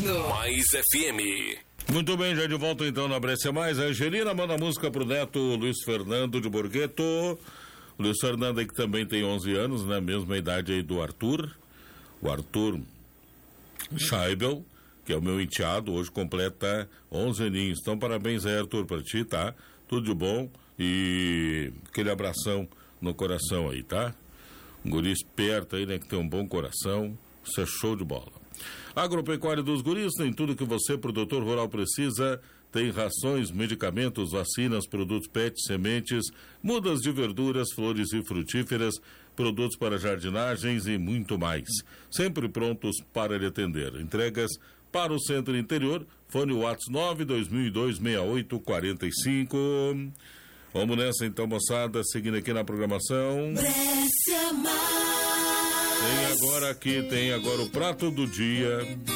no Mais FM. Muito bem, já de volta então na Brescia Mais. A Angelina manda música pro neto Luiz Fernando de Borghetto. O Luiz Fernando aí que também tem 11 anos, né? Mesma idade aí do Arthur. O Arthur Scheibel, que é o meu enteado, hoje completa 11 aninhos. Então parabéns aí, Arthur, pra ti, tá? Tudo de bom e aquele abração no coração aí, tá? Um guri esperto aí, né? Que tem um bom coração. Isso é show de bola. Agropecuária dos Guris tem tudo que você, produtor rural, precisa. Tem rações, medicamentos, vacinas, produtos PET, sementes, mudas de verduras, flores e frutíferas, produtos para jardinagens e muito mais. Sempre prontos para lhe atender. Entregas para o centro interior. Fone WhatsApp 9226845. Vamos nessa então, moçada, seguindo aqui na programação. Brescia Mais. Tem agora o prato do dia.